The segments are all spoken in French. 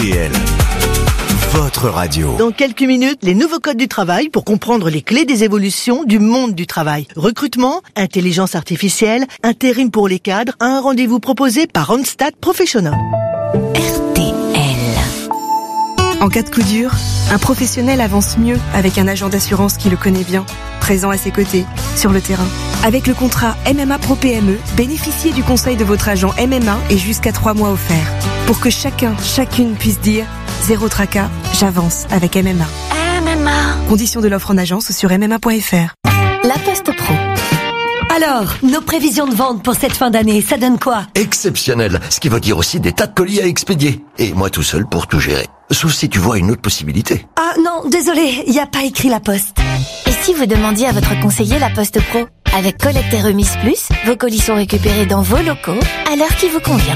RTL, votre radio. Dans quelques minutes, les nouveaux codes du travail pour comprendre les clés des évolutions du monde du travail. Recrutement, intelligence artificielle, intérim pour les cadres, un rendez-vous proposé par Randstad Professional. RTL. En cas de coup dur, un professionnel avance mieux avec un agent d'assurance qui le connaît bien, présent à ses côtés, sur le terrain. Avec le contrat MMA Pro PME, bénéficiez du conseil de votre agent MMA et jusqu'à 3 mois offerts. Pour que chacune puisse dire « Zéro tracas, j'avance avec MMA ». MMA. Conditions de l'offre en agence ou sur mma.fr. La Poste Pro. Alors, nos prévisions de vente pour cette fin d'année, ça donne quoi? Exceptionnel, ce qui veut dire aussi des tas de colis à expédier. Et moi tout seul pour tout gérer. Sauf si tu vois une autre possibilité. Ah non, désolé, il n'y a pas écrit La Poste. Et si vous demandiez à votre conseiller La Poste Pro? Avec collecte et remise plus, vos colis sont récupérés dans vos locaux à l'heure qui vous convient.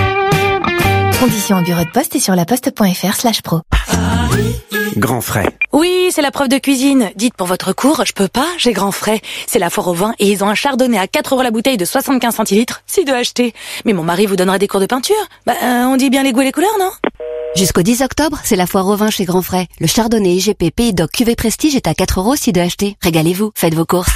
Conditions au bureau de poste et sur laposte.fr/pro. Grand frais. Oui, c'est la preuve de cuisine. Dites pour votre cours, je peux pas, j'ai grand frais. C'est la foire au vin et ils ont un chardonnay à 4 € la bouteille de 75 centilitres, si de acheter. Mais mon mari vous donnera des cours de peinture. On dit bien les goûts et les couleurs, non? Jusqu'au 10 octobre, c'est la foire au vin chez Grand Frais. Le chardonnay IGP Pays d'Oc Cuvée Prestige est à 4 € si de acheter. Régalez-vous, faites vos courses.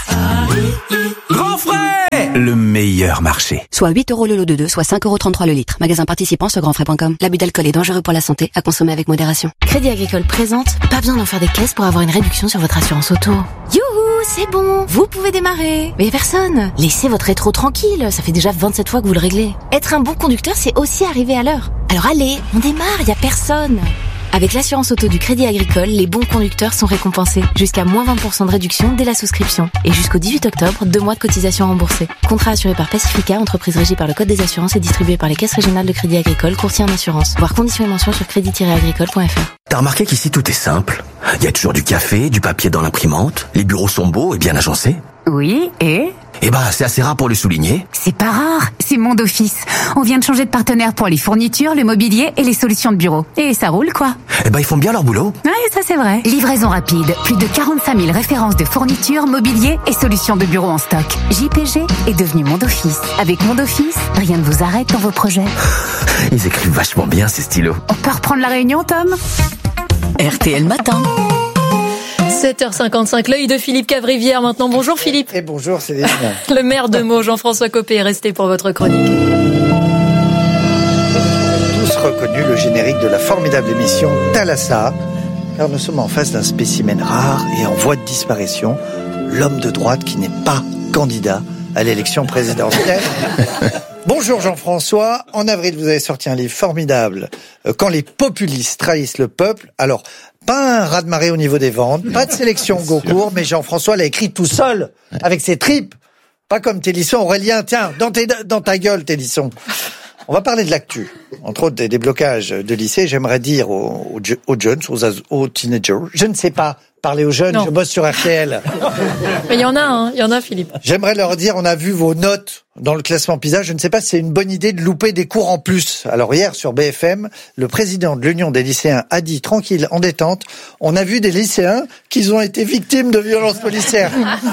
Grand frais, le meilleur marché. Soit 8 € le lot de 2, soit 5,33 € le litre. Magasin participant sur grandfrais.com. L'abus d'alcool est dangereux pour la santé, à consommer avec modération. Crédit Agricole présente, pas besoin d'en faire des caisses pour avoir une réduction sur votre assurance auto. Youhou, c'est bon, vous pouvez démarrer. Mais personne. Laissez votre rétro tranquille, ça fait déjà 27 fois que vous le réglez. Être un bon conducteur, c'est aussi arriver à l'heure. Alors allez, on démarre, y a personne. Avec l'assurance auto du Crédit Agricole, les bons conducteurs sont récompensés. Jusqu'à moins 20% de réduction dès la souscription. Et jusqu'au 18 octobre, 2 mois de cotisation remboursée. Contrat assuré par Pacifica, entreprise régie par le Code des assurances et distribué par les caisses régionales de Crédit Agricole, courtier en assurance. Voir conditions et mentions sur crédit-agricole.fr. T'as remarqué qu'ici tout est simple? Il y a toujours du café, du papier dans l'imprimante, les bureaux sont beaux et bien agencés. Oui, et C'est assez rare pour le souligner. c'est pas rare, c'est Monde Office. On vient de changer de partenaire pour les fournitures, le mobilier et les solutions de bureau. Et ça roule, quoi. Ils font bien leur boulot. Ouais, ça c'est vrai. Livraison rapide, plus de 45 000 références de fournitures, mobilier et solutions de bureau en stock. JPG est devenu Monde Office. Avec Monde Office, rien ne vous arrête dans vos projets. Ils écrivent vachement bien ces stylos. On peut reprendre la réunion, Tom? RTL Matin. 7h55, l'œil de Philippe Cavrivière maintenant. Bonjour Philippe. Et bonjour Céline. Le maire de Meaux, Jean-François Copé, est resté pour votre chronique. Tous reconnu le générique de la formidable émission Thalassa, car nous sommes en face d'un spécimen rare et en voie de disparition, l'homme de droite qui n'est pas candidat à l'élection présidentielle. Bonjour Jean-François, en avril vous avez sorti un livre formidable, Quand les populistes trahissent le peuple. Alors, pas un raz-de-marée au niveau des ventes, pas de sélection Goncourt, mais Jean-François l'a écrit tout seul, avec ses tripes. Pas comme Télisson. Aurélien, tiens, dans ta gueule Télisson. On va parler de l'actu, entre autres des déblocages de lycée. J'aimerais dire aux jeunes, aux teenagers, je ne sais pas parler aux jeunes, Non. je bosse sur RTL. Mais il y en a Philippe. J'aimerais leur dire, on a vu vos notes dans le classement PISA, je ne sais pas si c'est une bonne idée de louper des cours en plus. Alors hier, sur BFM, le président de l'Union des lycéens a dit, tranquille, en détente, on a vu des lycéens qui ont été victimes de violences policières.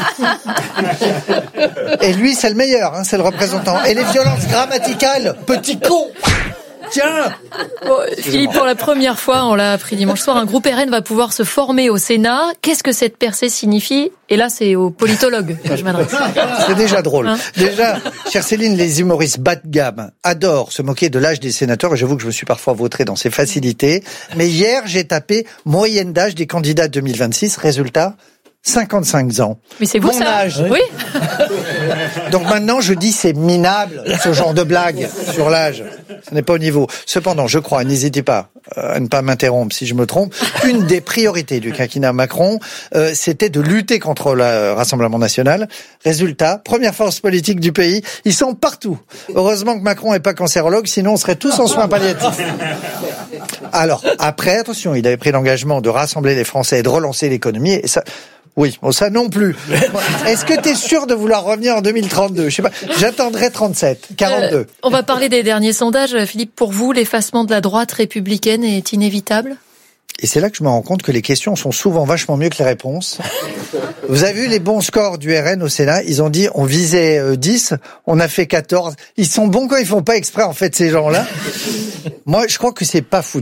Et lui, c'est le meilleur, c'est le représentant. Et les violences grammaticales, petit con! Tiens! Bon, Philippe, pour la première fois, on l'a appris dimanche soir, un groupe RN va pouvoir se former au Sénat. Qu'est-ce que cette percée signifie? Et là, c'est aux politologues que je m'adresse. C'est déjà drôle. Déjà, chère Céline, les humoristes bas de gamme adorent se moquer de l'âge des sénateurs. Et j'avoue que je me suis parfois vautré dans ces facilités. Mais hier, j'ai tapé moyenne d'âge des candidats 2026. Résultat, 55 ans. Mais c'est vous, Mon ça? âge. Oui. Donc maintenant, je dis c'est minable, ce genre de blague sur l'âge. Ce n'est pas au niveau. Cependant, je crois, n'hésitez pas à ne pas m'interrompre si je me trompe, une des priorités du quinquennat Macron, c'était de lutter contre le Rassemblement national. Résultat, première force politique du pays, ils sont partout. Heureusement que Macron n'est pas cancérologue, sinon on serait tous en soins palliatifs. Alors, après, attention, il avait pris l'engagement de rassembler les Français et de relancer l'économie, et ça... Oui, bon, ça non plus. Est-ce que t'es sûr de vouloir revenir en 2032? Je sais pas. J'attendrai 37, 42. On va parler des derniers sondages. Philippe, pour vous, l'effacement de la droite républicaine est inévitable? Et c'est là que je me rends compte que les questions sont souvent vachement mieux que les réponses. Vous avez vu les bons scores du RN au Sénat? Ils ont dit, on visait 10, on a fait 14. Ils sont bons quand ils font pas exprès, en fait, ces gens-là. Moi, je crois que c'est pas foutu.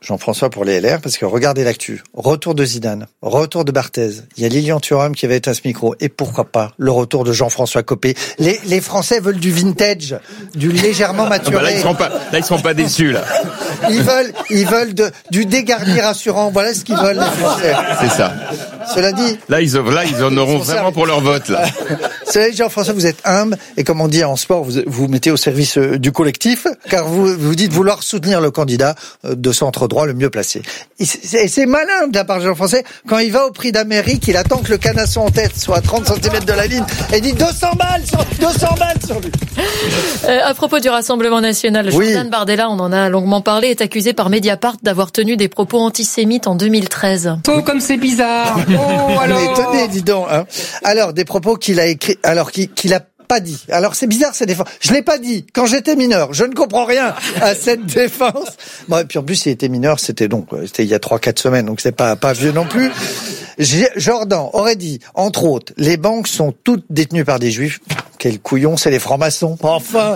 Jean-François, pour les LR, parce que regardez l'actu. Retour de Zidane, retour de Barthez. Il y a Lilian Thuram qui va être à ce micro. Et pourquoi pas le retour de Jean-François Copé. Les Français veulent du vintage, du légèrement maturé. Là, ils seront pas déçus, là. Ils veulent du dégarni rassurant. Voilà ce qu'ils veulent, les Français. C'est ça. Cela dit. Là, ils en auront vraiment pour leur vote, là. Cela dit, Jean-François, vous êtes humble. Et comme on dit en sport, vous mettez au service du collectif. Car vous dites vouloir soutenir le candidat de centre droit le mieux placé. Et c'est malin de la part de Jean-François. Quand il va au prix d'Amérique, il attend que le canasson en tête soit à 30 cm de la ligne et dit 200 balles sur lui. À propos du Rassemblement national, Jordan Bardella, on en a longuement parlé, est accusé par Mediapart d'avoir tenu des propos antisémites en 2013. Oh, comme c'est bizarre. Oh, alors. Mais tenez, dis donc, hein. Alors, des propos qu'il a écrits, alors qu'il a pas dit. Alors c'est bizarre cette défense. Je l'ai pas dit quand j'étais mineur. Je ne comprends rien à cette défense. Bon, et puis en plus il était mineur, c'était il y a 3-4 semaines, donc c'est pas vieux non plus. Jordan aurait dit, entre autres, les banques sont toutes détenues par des juifs. Quel couillon, c'est les francs-maçons. Enfin,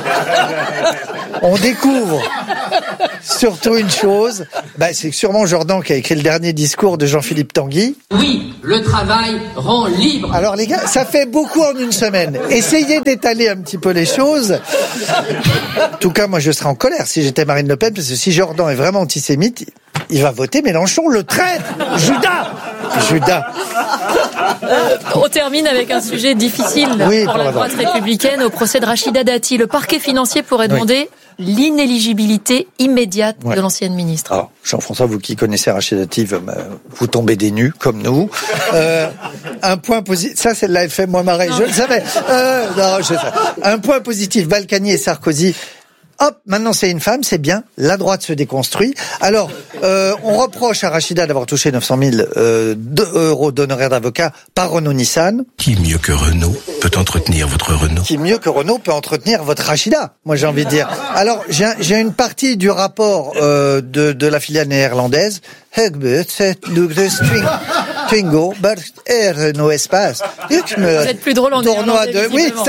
on découvre surtout une chose, c'est sûrement Jordan qui a écrit le dernier discours de Jean-Philippe Tanguy. Oui, le travail rend libre. Alors les gars, ça fait beaucoup en une semaine. Essayez d'étaler un petit peu les choses. En tout cas, moi je serais en colère si j'étais Marine Le Pen, parce que si Jordan est vraiment antisémite, il va voter Mélenchon, le traître. Judas. On termine avec un sujet difficile pour la droite républicaine au procès de Rachida Dati. Le parquet financier pourrait demander l'inéligibilité immédiate de l'ancienne ministre. Alors, Jean-François, vous qui connaissez Rachida Dati, vous tombez des nues, comme nous. Un point positif, ça celle-là elle fait moi marrer, je le savais. Un point positif, Balkany et Sarkozy. Hop, maintenant c'est une femme, c'est bien, la droite se déconstruit. Alors, on reproche à Rachida d'avoir touché 900 000 euros d'honoraires d'avocat par Renault-Nissan. Qui mieux que Renault peut entretenir votre Renault? Qui mieux que Renault peut entretenir votre Rachida, moi j'ai envie de dire. Alors, j'ai une partie du rapport de la filiale néerlandaise. Twingo, but Renault Espace. Vous êtes plus drôle en néerlandais.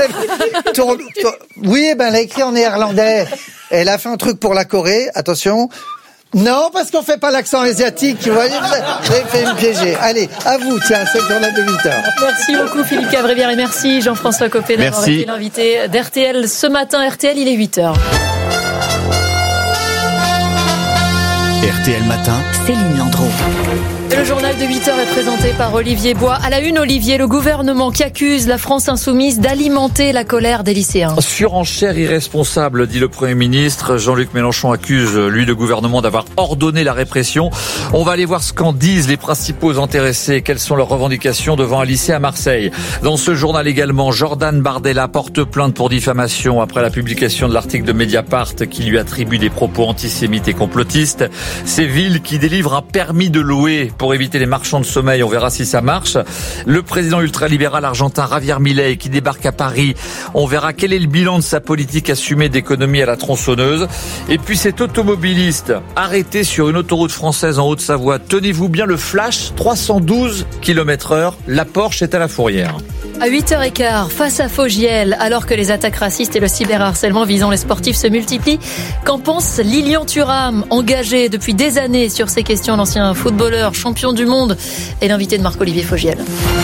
Oui, elle l'a écrit en néerlandais. Elle a fait un truc pour la Corée, attention. Non, parce qu'on fait pas l'accent asiatique, vous voyez, vous avez fait me piéger. Allez, à vous, tiens, c'est le journal de 8h. Merci beaucoup Philippe Cavrivière et merci Jean-François Copé d'avoir été l'invité d'RTL ce matin. RTL, il est 8h. RTL Matin, Céline Landreau. Le journal de 8h est présenté par Olivier Bois. À la une, Olivier, le gouvernement qui accuse la France insoumise d'alimenter la colère des lycéens. Surenchère irresponsable, dit le Premier ministre. Jean-Luc Mélenchon accuse, lui, le gouvernement d'avoir ordonné la répression. On va aller voir ce qu'en disent les principaux intéressés. Quelles sont leurs revendications devant un lycée à Marseille. Dans ce journal également, Jordan Bardella porte plainte pour diffamation après la publication de l'article de Mediapart qui lui attribue des propos antisémites et complotistes. Ces villes qui délivrent un permis de louer pour éviter les marchands de sommeil, on verra si ça marche. Le président ultralibéral argentin Javier Milei qui débarque à Paris, on verra quel est le bilan de sa politique assumée d'économie à la tronçonneuse. Et puis cet automobiliste arrêté sur une autoroute française en Haute-Savoie, tenez-vous bien le flash, 312 km/h, la Porsche est à la fourrière. À 8h15, face à Fogiel, alors que les attaques racistes et le cyberharcèlement visant les sportifs se multiplient, qu'en pense Lilian Thuram, engagé depuis des années sur ces questions, l'ancien footballeur, champion du monde, et l'invité de Marc-Olivier Fogiel.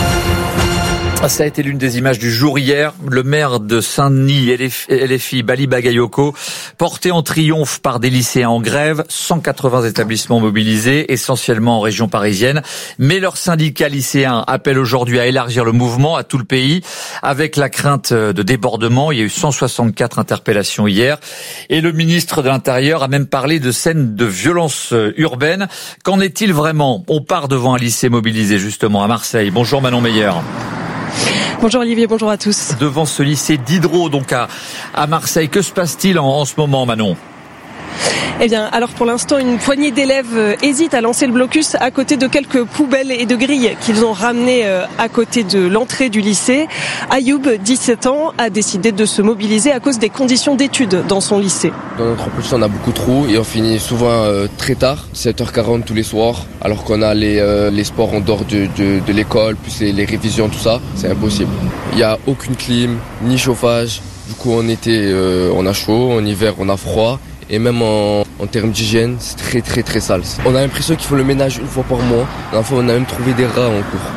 Ça a été l'une des images du jour hier. Le maire de Saint-Denis, LFI, Bali Bagayoko, porté en triomphe par des lycéens en grève, 180 établissements mobilisés, essentiellement en région parisienne. Mais leur syndicat lycéen appelle aujourd'hui à élargir le mouvement à tout le pays, avec la crainte de débordement. Il y a eu 164 interpellations hier. Et le ministre de l'Intérieur a même parlé de scènes de violence urbaine. Qu'en est-il vraiment? On part devant un lycée mobilisé, justement, à Marseille. Bonjour Manon Meyer. Bonjour Olivier, bonjour à tous. Devant ce lycée d'Hydro, donc à Marseille, que se passe-t-il en ce moment, Manon ? Eh bien, alors pour l'instant, une poignée d'élèves hésite à lancer le blocus à côté de quelques poubelles et de grilles qu'ils ont ramenées à côté de l'entrée du lycée. Ayoub, 17 ans, a décidé de se mobiliser à cause des conditions d'études dans son lycée. Dans notre emploi, on a beaucoup de trous et on finit souvent très tard, 7h40 tous les soirs, alors qu'on a les sports en dehors de l'école, plus les révisions, tout ça, c'est impossible. Il n'y a aucune clim, ni chauffage. Du coup, en été, on a chaud, en hiver, on a froid. Et même en En termes d'hygiène, c'est très très très sale. On a l'impression qu'ils font le ménage une fois par mois. La fois, on a même trouvé des rats en cours.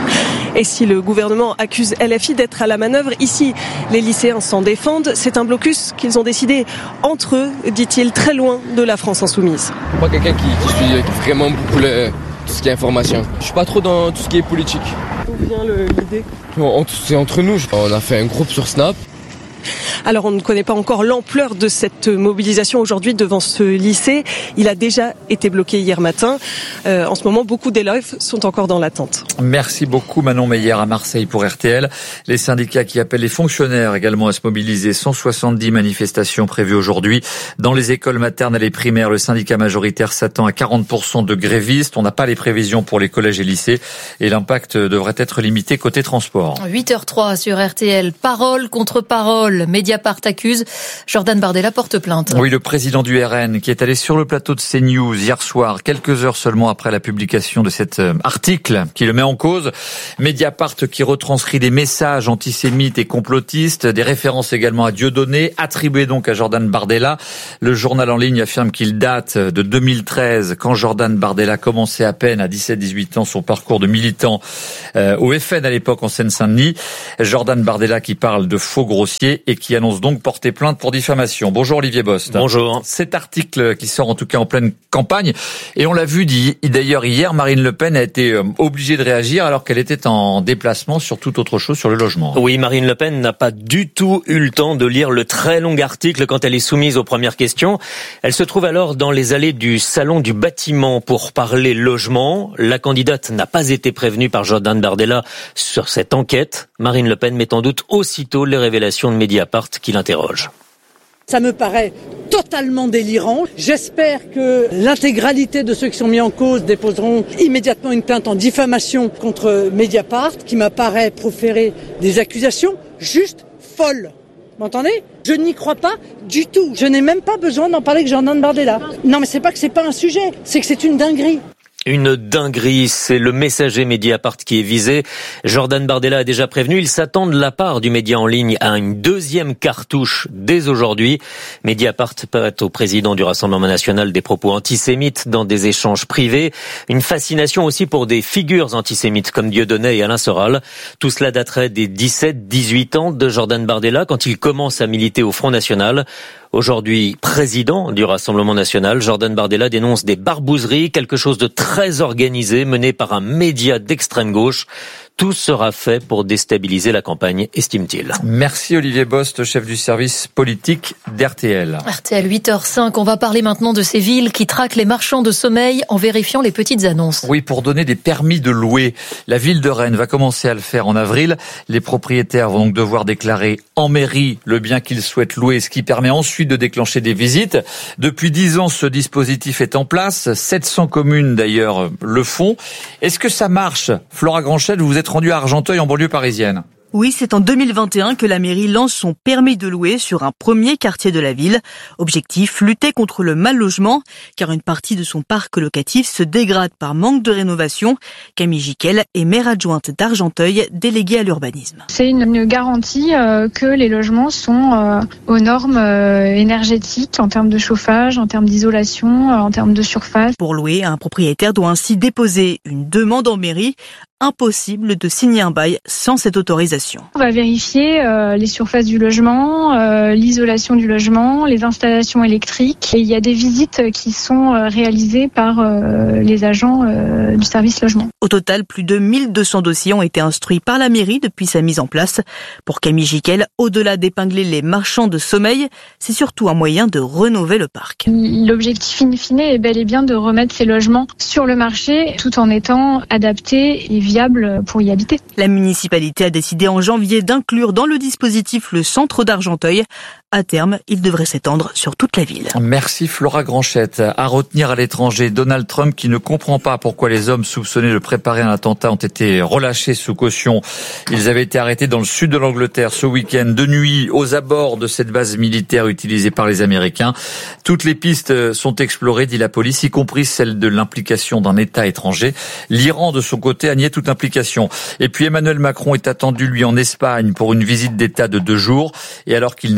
Et si le gouvernement accuse LFI d'être à la manœuvre, ici, les lycéens s'en défendent. C'est un blocus qu'ils ont décidé entre eux, dit-il, très loin de la France insoumise. Je suis pas quelqu'un qui suit vraiment beaucoup tout ce qui est information. Je suis pas trop dans tout ce qui est politique. D'où vient l'idée ? C'est entre nous. On a fait un groupe sur Snap. Alors on ne connaît pas encore l'ampleur de cette mobilisation aujourd'hui devant ce lycée. Il a déjà été bloqué hier matin. En ce moment, beaucoup d'élèves sont encore dans l'attente. Merci beaucoup Manon Meyer à Marseille pour RTL. Les syndicats qui appellent les fonctionnaires également à se mobiliser. 170 manifestations prévues aujourd'hui dans les écoles maternelles et primaires. Le syndicat majoritaire s'attend à 40% de grévistes. On n'a pas les prévisions pour les collèges et lycées et l'impact devrait être limité côté transport. 8h03 sur RTL. Parole contre parole. Mediapart accuse, Jordan Bardella porte plainte. Oui, le président du RN qui est allé sur le plateau de CNews hier soir, quelques heures seulement après la publication de cet article qui le met en cause. Mediapart qui retranscrit des messages antisémites et complotistes, des références également à Dieudonné, attribuées donc à Jordan Bardella. Le journal en ligne affirme qu'il date de 2013, quand Jordan Bardella commençait à peine à 17-18 ans son parcours de militant au FN à l'époque en Seine-Saint-Denis. Jordan Bardella qui parle de faux grossiers et qui annonce donc porter plainte pour diffamation. Bonjour Olivier Bost. Bonjour. Cet article qui sort en tout cas en pleine campagne, et on l'a vu d'ailleurs hier, Marine Le Pen a été obligée de réagir alors qu'elle était en déplacement sur toute autre chose, sur le logement. Oui, Marine Le Pen n'a pas du tout eu le temps de lire le très long article quand elle est soumise aux premières questions. Elle se trouve alors dans les allées du salon du bâtiment pour parler logement. La candidate n'a pas été prévenue par Jordan Bardella sur cette enquête. Marine Le Pen met en doute aussitôt les révélations de Mediapart qui l'interroge. Ça me paraît totalement délirant. J'espère que l'intégralité de ceux qui sont mis en cause déposeront immédiatement une plainte en diffamation contre Mediapart, qui m'apparaît proférer des accusations juste folles. Vous m'entendez ? Je n'y crois pas du tout. Je n'ai même pas besoin d'en parler avec Jordan Bardella. Non, mais c'est pas que c'est pas un sujet, c'est que c'est une dinguerie. Une dinguerie, c'est le messager Mediapart qui est visé. Jordan Bardella a déjà prévenu, il s'attend de la part du média en ligne à une deuxième cartouche dès aujourd'hui. Mediapart prête au président du Rassemblement national des propos antisémites dans des échanges privés. Une fascination aussi pour des figures antisémites comme Dieudonné et Alain Soral. Tout cela daterait des 17-18 ans de Jordan Bardella quand il commence à militer au Front National. Aujourd'hui, président du Rassemblement national, Jordan Bardella dénonce des barbouzeries, quelque chose de très organisé mené par un média d'extrême gauche. Tout sera fait pour déstabiliser la campagne, estime-t-il. Merci Olivier Bost, chef du service politique d'RTL. RTL 8h05, on va parler maintenant de ces villes qui traquent les marchands de sommeil en vérifiant les petites annonces. Oui, pour donner des permis de louer. La ville de Rennes va commencer à le faire en avril. Les propriétaires vont donc devoir déclarer en mairie le bien qu'ils souhaitent louer, ce qui permet ensuite de déclencher des visites. Depuis 10 ans, ce dispositif est en place. 700 communes d'ailleurs le font. Est-ce que ça marche ? Flora Granchette, vous êtes rendue à Argenteuil en banlieue parisienne. Oui, c'est en 2021 que la mairie lance son permis de louer sur un premier quartier de la ville. Objectif, lutter contre le mal logement, car une partie de son parc locatif se dégrade par manque de rénovation. Camille Jiquel est maire adjointe d'Argenteuil, déléguée à l'urbanisme. C'est une garantie que les logements sont aux normes énergétiques en termes de chauffage, en termes d'isolation, en termes de surface. Pour louer, un propriétaire doit ainsi déposer une demande en mairie. Impossible de signer un bail sans cette autorisation. On va vérifier les surfaces du logement, l'isolation du logement, les installations électriques. Et il y a des visites qui sont réalisées par les agents du service logement. Au total, plus de 1200 dossiers ont été instruits par la mairie depuis sa mise en place. Pour Camille Jiquel, au-delà d'épingler les marchands de sommeil, c'est surtout un moyen de rénover le parc. L'objectif in fine est bel et bien de remettre ces logements sur le marché tout en étant adaptés et viable pour y habiter. La municipalité a décidé en janvier d'inclure dans le dispositif le centre d'Argenteuil. À terme, il devrait s'étendre sur toute la ville. Merci Flora Granchette. À retenir à l'étranger, Donald Trump qui ne comprend pas pourquoi les hommes soupçonnés de préparer un attentat ont été relâchés sous caution. Ils avaient été arrêtés dans le sud de l'Angleterre ce week-end de nuit aux abords de cette base militaire utilisée par les Américains. Toutes les pistes sont explorées, dit la police, y compris celle de l'implication d'un État étranger. L'Iran, de son côté, a nié toute implication. Et puis Emmanuel Macron est attendu, lui, en Espagne pour une visite d'État de 2 jours. Et alors qu'il n'a jamais affiché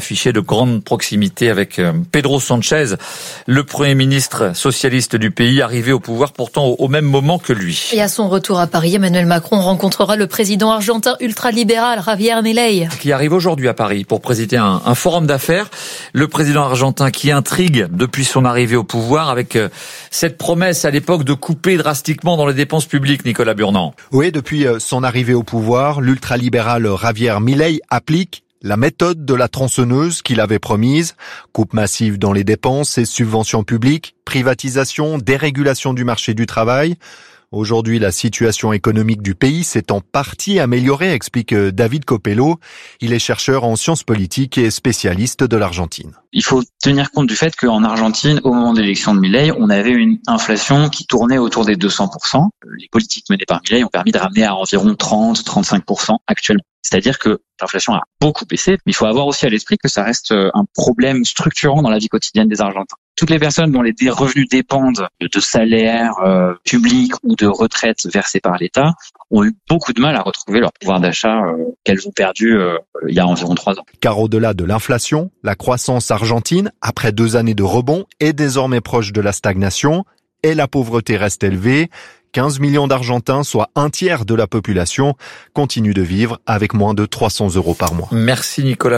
affiché de grande proximité avec Pedro Sánchez, le Premier ministre socialiste du pays, arrivé au pouvoir pourtant au même moment que lui. Et à son retour à Paris, Emmanuel Macron rencontrera le président argentin ultralibéral Javier Milei, qui arrive aujourd'hui à Paris pour présider un forum d'affaires. Le président argentin qui intrigue depuis son arrivée au pouvoir avec cette promesse à l'époque de couper drastiquement dans les dépenses publiques, Nicolas Burnand. Oui, depuis son arrivée au pouvoir, l'ultralibéral Javier Milei applique la méthode de la tronçonneuse qu'il avait promise. Coupe massive dans les dépenses et subventions publiques, privatisation, dérégulation du marché du travail. Aujourd'hui, la situation économique du pays s'est en partie améliorée, explique David Copello. Il est chercheur en sciences politiques et spécialiste de l'Argentine. Il faut tenir compte du fait qu'en Argentine, au moment de l'élection de Milei, on avait une inflation qui tournait autour des 200%. Les politiques menées par Milei ont permis de ramener à environ 30-35% actuellement. C'est-à-dire que l'inflation a beaucoup baissé, mais il faut avoir aussi à l'esprit que ça reste un problème structurant dans la vie quotidienne des Argentins. Toutes les personnes dont les revenus dépendent de salaires publics ou de retraites versées par l'État ont eu beaucoup de mal à retrouver leur pouvoir d'achat qu'elles ont perdu il y a environ 3 ans. Car au-delà de l'inflation, la croissance argentine, après 2 années de rebond, est désormais proche de la stagnation et la pauvreté reste élevée. 15 millions d'Argentins, soit un tiers de la population, continuent de vivre avec moins de 300 € par mois. Merci Nicolas.